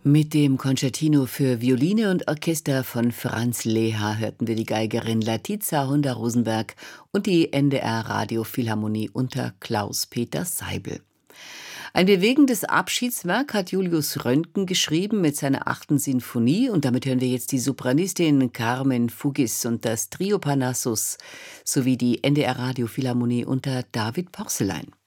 Mit dem Concertino für Violine und Orchester von Franz Leha hörten wir die Geigerin Latica Honda-Rosenberg und die NDR-Radiophilharmonie unter Klaus-Peter Seibel. Ein bewegendes Abschiedswerk hat Julius Röntgen geschrieben mit seiner 8. Sinfonie und damit hören wir jetzt die Sopranistin Carmen Fugis und das Trio Parnassus sowie die NDR-Radiophilharmonie unter David Porcelein.